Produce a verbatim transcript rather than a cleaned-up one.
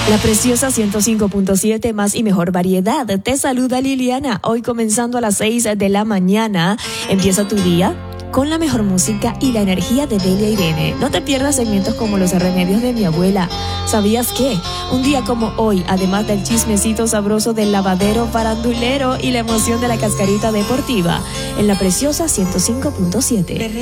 La preciosa ciento cinco punto siete, más y mejor variedad. Te saluda Liliana. Hoy comenzando a las seis de la mañana. Empieza tu día con la mejor música y la energía de Delia Irene. No te pierdas segmentos como los remedios de mi abuela. ¿Sabías qué? Un día como hoy, además del chismecito sabroso del lavadero farandulero y la emoción de la cascarita deportiva, en la preciosa ciento cinco punto siete.